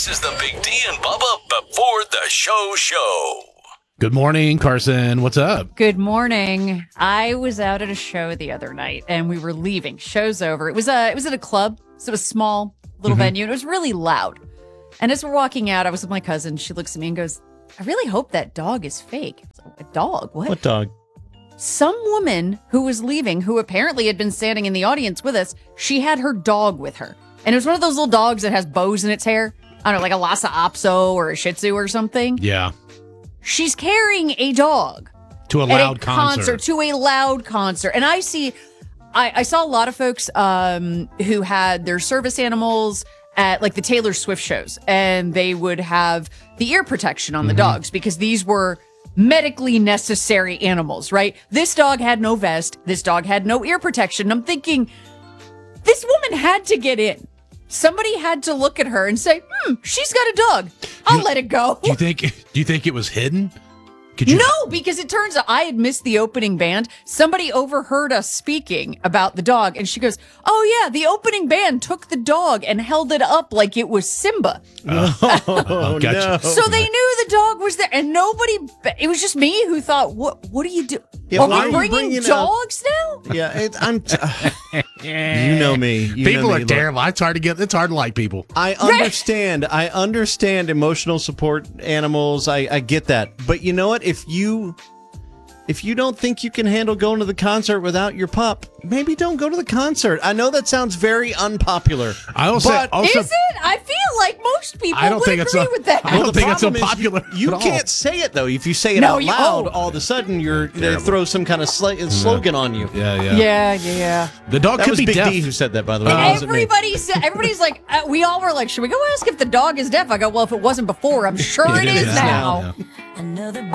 This is the Big D and Bubba before the show. Good morning, Carson. What's up? Good morning. I was out at a show the other night and we were leaving. Show's over. It was at a club, so it was a small little venue, and it was really loud. And as we're walking out, I was with my cousin. She looks at me and goes, I really hope that dog is fake. A dog? What? What dog? Some woman who was leaving, who apparently had been standing in the audience with us, she had her dog with her. And it was one of those little dogs that has bows in its hair. I don't know, like a Lhasa Apso or a Shih Tzu or something. Yeah. She's carrying a dog To a at loud a concert. To a loud concert. And I saw a lot of folks who had their service animals at like the Taylor Swift shows, and they would have the ear protection on the dogs because these were medically necessary animals, right? This dog had no vest. This dog had no ear protection. I'm thinking, this woman had to get in. Somebody had to look at her and say, she's got a dog. I'll let it go. Do you think it was hidden? Could you? No, because it turns out I had missed the opening band. Somebody overheard us speaking about the dog, and she goes, oh, yeah, the opening band took the dog and held it up like it was Simba. Oh, gotcha. no. So they knew the dog was there, and nobody, it was just me who thought, what do you do? Yeah, Are why we are you bringing bringing dogs now? Yeah, you know me. People are terrible. It's hard to like people. I understand emotional support animals. I get that. But you know what? If you don't think you can handle going to the concert without your pup, maybe don't go to the concert. I know that sounds very unpopular. Is it? I feel like most people would agree with that. I don't think it's so problem is popular. You at all. can't say it, though. If you say it out loud, all of a sudden they throw some kind of slogan on you. Yeah. The dog That could was be Big deaf. D who said that, by the way. That wasn't me. Everybody's like, we all were like, should we go ask if the dog is deaf? I go, well, if it wasn't before, I'm sure it is now. Yeah. Another